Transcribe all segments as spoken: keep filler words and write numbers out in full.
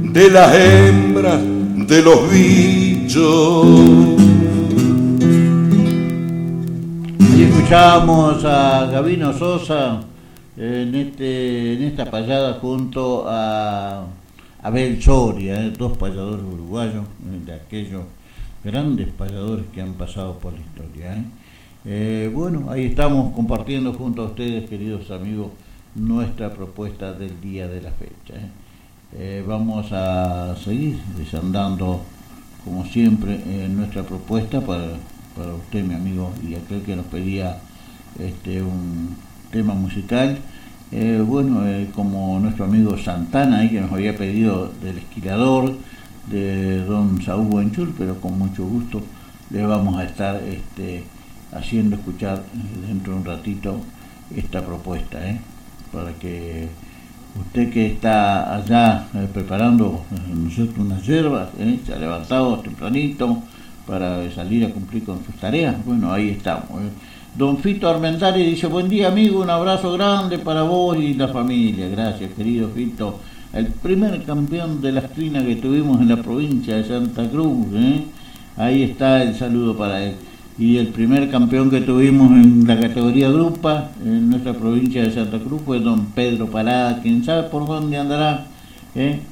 de las hembras de los bichos. Y escuchamos a Gabino Sosa en este en esta payada junto a Abel Soria, eh, dos payadores uruguayos, eh, de aquellos grandes payadores que han pasado por la historia. Eh. Eh, bueno, ahí estamos compartiendo junto a ustedes, queridos amigos, nuestra propuesta del día de la fecha. Eh. Eh, vamos a seguir desandando, como siempre, eh, nuestra propuesta para, para usted, mi amigo, y aquel que nos pedía este un tema musical. Eh, bueno, eh, como nuestro amigo Santana, ahí que nos había pedido del Esquilador, de don Saúl Buenchul, pero con mucho gusto le vamos a estar este, haciendo escuchar dentro de un ratito esta propuesta, ¿eh? Para que usted que está allá eh, preparando eh, unas hierbas, ¿eh? Se ha levantado tempranito para salir a cumplir con sus tareas, bueno, ahí estamos. ¿eh? Don Fito Armendari dice: buen día, amigo, un abrazo grande para vos y la familia. Gracias, querido Fito. El primer campeón de la esquina que tuvimos en la provincia de Santa Cruz, ¿eh? Ahí está el saludo para él. Y el primer campeón que tuvimos en la categoría grupa en nuestra provincia de Santa Cruz fue don Pedro Parada, quien sabe por dónde andará, ¿eh?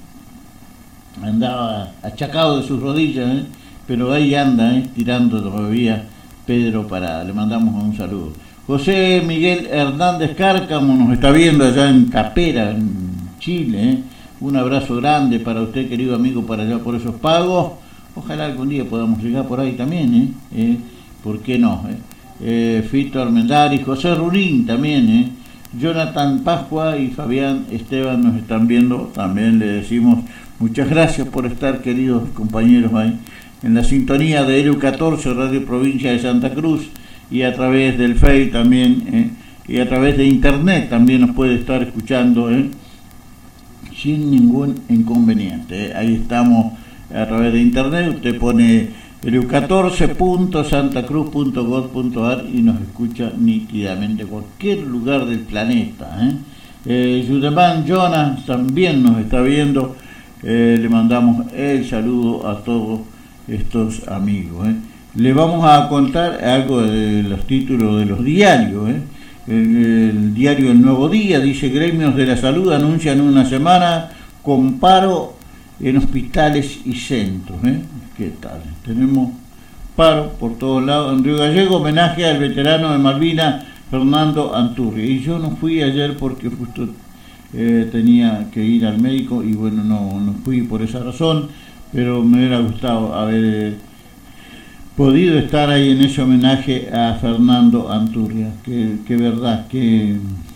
Andaba achacado de sus rodillas, ¿eh? Pero ahí anda, ¿eh? Tirando todavía Pedro Parada. Le mandamos un saludo. José Miguel Hernández Cárcamo nos está viendo allá en Capera, en Chile, ¿eh? Un abrazo grande para usted, querido amigo, para allá por esos pagos. Ojalá algún día podamos llegar por ahí también, ¿eh? ¿Eh? ¿Por qué no? ¿Eh? Eh, Fito Armendari, José Rurín también, ¿eh? Jonathan Pascua y Fabián Esteban nos están viendo. También le decimos muchas gracias por estar, queridos compañeros, ahí en la sintonía de E L U catorce, Radio Provincia de Santa Cruz, y a través del Face también, ¿eh? Y a través de Internet también nos puede estar escuchando, ¿eh? Sin ningún inconveniente, ¿eh? Ahí estamos a través de Internet. Usted pone E L U catorce punto santa cruz punto gov punto a r y nos escucha nítidamente cualquier lugar del planeta, ¿eh? Eh, Yudeman Jonas también nos está viendo. Eh, le mandamos el saludo a todos estos amigos, ¿eh? Le vamos a contar algo de los títulos de los diarios, ¿eh? El, el diario El Nuevo Día dice: gremios de la salud anuncian una semana con paro en hospitales y centros, ¿eh? ¿Qué tal? Tenemos paro por todos lados. En Río Gallego, homenaje al veterano de Malvinas, Fernando Anturria. Y yo no fui ayer porque justo eh, tenía que ir al médico y bueno, no, no fui por esa razón, pero me hubiera gustado haber eh, podido estar ahí en ese homenaje a Fernando Anturria. Que, que verdad, que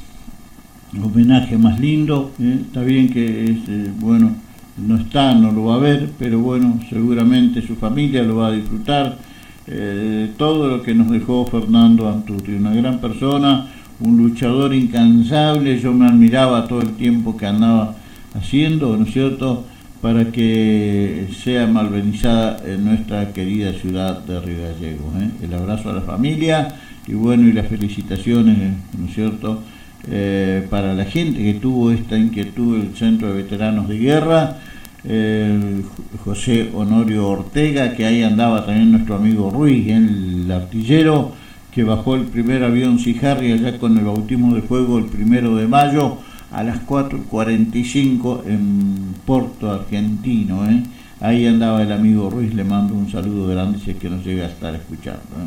homenaje más lindo, ¿eh? Está bien que es, eh, bueno, no está, no lo va a ver, pero bueno, seguramente su familia lo va a disfrutar, eh, todo lo que nos dejó Fernando Anturria, una gran persona, un luchador incansable. Yo me admiraba todo el tiempo que andaba haciendo, ¿no es cierto?, para que sea malvenizada en nuestra querida ciudad de Río Gallegos, ¿eh? El abrazo a la familia y bueno, y las felicitaciones, ¿no es cierto?, Eh, para la gente que tuvo esta inquietud, el Centro de Veteranos de Guerra, eh, José Honorio Ortega, que ahí andaba también nuestro amigo Ruiz, el artillero que bajó el primer avión Sea Harry allá con el bautismo de fuego el primero de mayo a las cuatro cuarenta y cinco en Porto Argentino, ¿eh? Ahí andaba el amigo Ruiz. Le mando un saludo grande si es que nos llega a estar escuchando, ¿eh?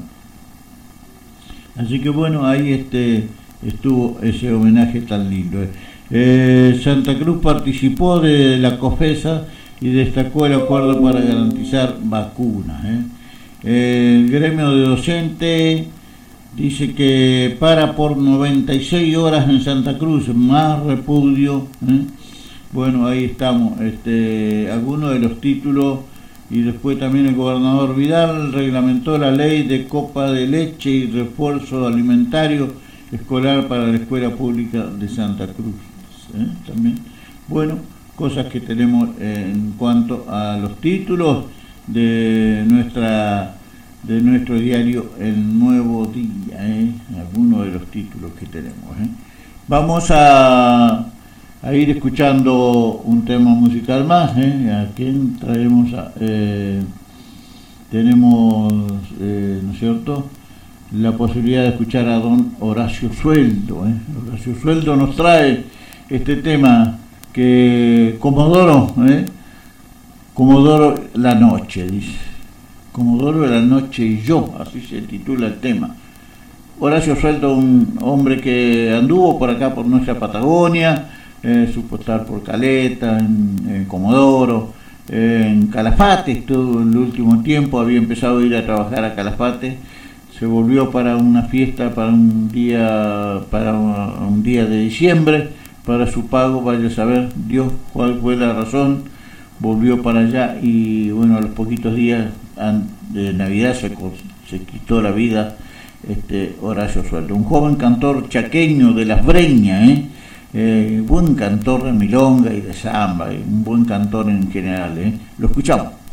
Así que bueno, ahí este estuvo ese homenaje tan lindo. Eh, Santa Cruz participó de la COFESA y destacó el acuerdo para garantizar vacunas. ¿eh? Eh, el gremio de docentes dice que para por noventa y seis horas en Santa Cruz, más repudio. ¿eh? Bueno, ahí estamos. Este, algunos de los títulos. Y después también el gobernador Vidal reglamentó la ley de copa de leche y refuerzo alimentario escolar para la escuela pública de Santa Cruz, ¿eh? También, bueno, cosas que tenemos eh, en cuanto a los títulos de nuestra de nuestro diario El Nuevo Día, ¿eh? Algunos de los títulos que tenemos, ¿eh? Vamos a, a ir escuchando un tema musical más, ¿eh? A quien traemos, a, eh, tenemos, eh, ¿no es cierto?, la posibilidad de escuchar a don Horacio Sueldo, ¿eh? Horacio Sueldo nos trae este tema que Comodoro, ¿eh? Comodoro la noche, dice. Comodoro la noche y yo, así se titula el tema. Horacio Sueldo, un hombre que anduvo por acá, por nuestra Patagonia, eh, supo estar por Caleta, en, en Comodoro, eh, en Calafate, estuvo en el último tiempo, había empezado a ir a trabajar a Calafate, se volvió para una fiesta, para un día, para un día de diciembre, para su pago, vaya a saber Dios cuál fue la razón, volvió para allá y bueno, a los poquitos días de Navidad se, se quitó la vida este Horacio Sueldo, un joven cantor chaqueño de Las Breñas, ¿eh? Eh, buen cantor de milonga y de samba, un buen cantor en general, ¿eh? Lo escuchamos.